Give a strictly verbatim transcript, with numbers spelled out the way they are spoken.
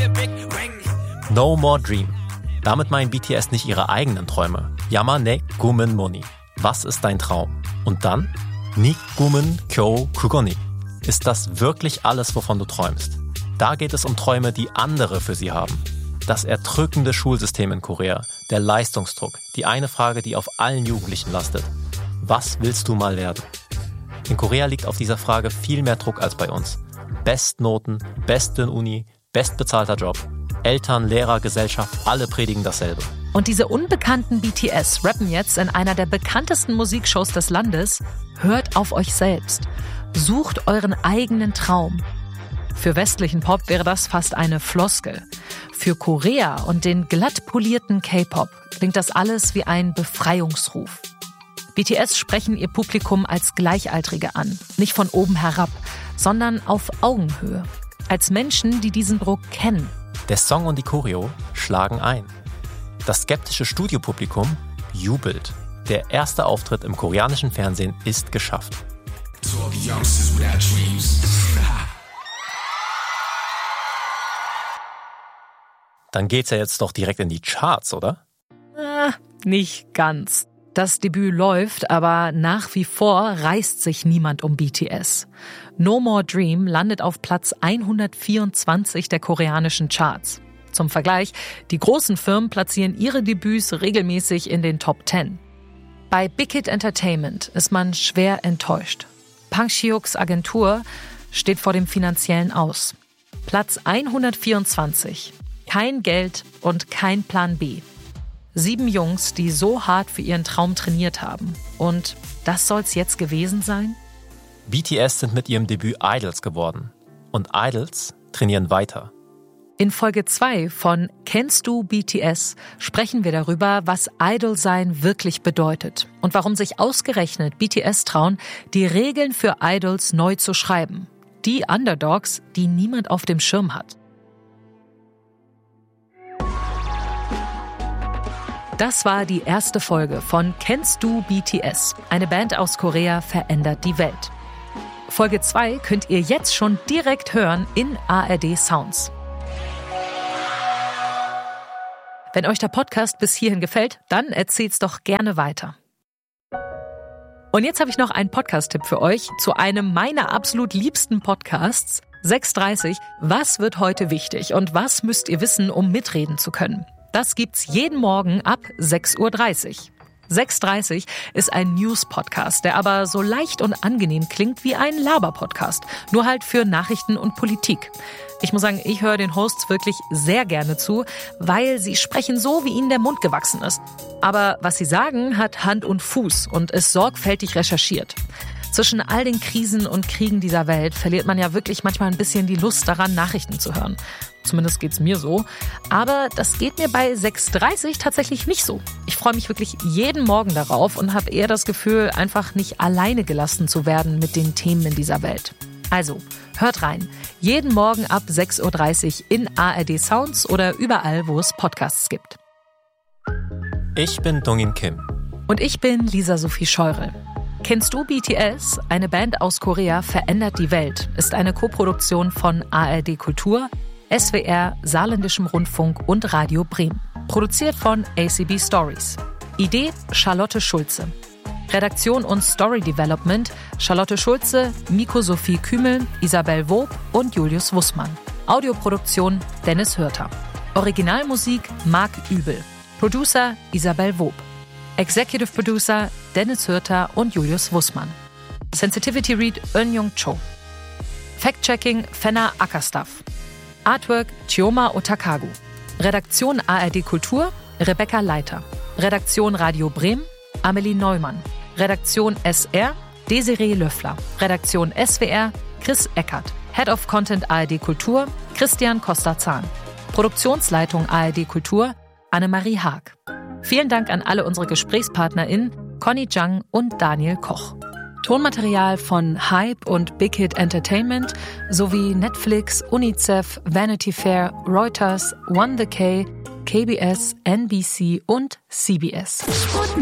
No More Dream. Damit meinen B T S nicht ihre eigenen Träume. Yama ne Gumen Moni. Was ist dein Traum? Und dann? Ni Gumen Kyo Kugoni. Ist das wirklich alles, wovon du träumst? Da geht es um Träume, die andere für sie haben. Das erdrückende Schulsystem in Korea, der Leistungsdruck, die eine Frage, die auf allen Jugendlichen lastet. Was willst du mal werden? In Korea liegt auf dieser Frage viel mehr Druck als bei uns. Bestnoten, beste Uni, bestbezahlter Job. Eltern, Lehrer, Gesellschaft, alle predigen dasselbe. Und diese unbekannten B T S rappen jetzt in einer der bekanntesten Musikshows des Landes: Hört auf euch selbst. Sucht euren eigenen Traum. Für westlichen Pop wäre das fast eine Floskel. Für Korea und den glatt polierten K-Pop klingt das alles wie ein Befreiungsruf. B T S sprechen ihr Publikum als Gleichaltrige an. Nicht von oben herab, sondern auf Augenhöhe. Als Menschen, die diesen Druck kennen. Der Song und die Choreo schlagen ein. Das skeptische Studiopublikum jubelt. Der erste Auftritt im koreanischen Fernsehen ist geschafft. Dann geht's ja jetzt doch direkt in die Charts, oder? Äh, nicht ganz. Das Debüt läuft, aber nach wie vor reißt sich niemand um B T S. No More Dream landet auf Platz hundertvierundzwanzig der koreanischen Charts. Zum Vergleich, die großen Firmen platzieren ihre Debüts regelmäßig in den Top zehn. Bei Big Hit Entertainment ist man schwer enttäuscht. Pang Shiuks Agentur steht vor dem finanziellen Aus. Platz hundertvierundzwanzig. Kein Geld und kein Plan B. Sieben Jungs, die so hart für ihren Traum trainiert haben. Und das soll's jetzt gewesen sein? B T S sind mit ihrem Debüt Idols geworden. Und Idols trainieren weiter. In Folge zwei von Kennst du B T S sprechen wir darüber, was Idol-Sein wirklich bedeutet und warum sich ausgerechnet B T S trauen, die Regeln für Idols neu zu schreiben. Die Underdogs, die niemand auf dem Schirm hat. Das war die erste Folge von Kennst du B T S? Eine Band aus Korea verändert die Welt. Folge zwei könnt ihr jetzt schon direkt hören in A R D Sounds. Wenn euch der Podcast bis hierhin gefällt, dann erzählt's doch gerne weiter. Und jetzt habe ich noch einen Podcast-Tipp für euch zu einem meiner absolut liebsten Podcasts. sechs Uhr dreißig. Was wird heute wichtig und was müsst ihr wissen, um mitreden zu können? Das gibt's jeden Morgen ab sechs Uhr dreißig. sechs Uhr dreißig ist ein News-Podcast, der aber so leicht und angenehm klingt wie ein Laber-Podcast, nur halt für Nachrichten und Politik. Ich muss sagen, ich höre den Hosts wirklich sehr gerne zu, weil sie sprechen so, wie ihnen der Mund gewachsen ist. Aber was sie sagen, hat Hand und Fuß und ist sorgfältig recherchiert. Zwischen all den Krisen und Kriegen dieser Welt verliert man ja wirklich manchmal ein bisschen die Lust daran, Nachrichten zu hören. Zumindest geht's mir so. Aber das geht mir bei sechs Uhr dreißig tatsächlich nicht so. Ich freue mich wirklich jeden Morgen darauf und habe eher das Gefühl, einfach nicht alleine gelassen zu werden mit den Themen in dieser Welt. Also, hört rein. Jeden Morgen ab sechs Uhr dreißig in A R D Sounds oder überall, wo es Podcasts gibt. Ich bin Dongin Kim. Und ich bin Lisa Sophie Scheurel. Kennst du B T S? Eine Band aus Korea verändert die Welt. Ist eine Koproduktion von A R D Kultur, S W R, Saarländischem Rundfunk und Radio Bremen. Produziert von A C B Stories. Idee Charlotte Schulze. Redaktion und Story Development Charlotte Schulze, Miko Sophie Kümel, Isabel Wob und Julius Wussmann. Audioproduktion Dennis Hürter. Originalmusik Marc Übel. Producer Isabel Wob. Executive Producer Dennis Hürter und Julius Wussmann. Sensitivity Read Eun-Young Cho. Fact-Checking Fenna Ackerstaff. Artwork Chioma Otakagu. Redaktion A R D Kultur Rebecca Leiter. Redaktion Radio Bremen Amelie Neumann. Redaktion S R Desiree Löffler. Redaktion S W R Chris Eckert. Head of Content A R D Kultur Christian Costa-Zahn. Produktionsleitung A R D Kultur Annemarie Haag. Vielen Dank an alle unsere GesprächspartnerInnen Conny Zhang und Daniel Koch. Tonmaterial von Hype und Big Hit Entertainment sowie Netflix, UNICEF, Vanity Fair, Reuters, One The K, K B S, N B C und C B S.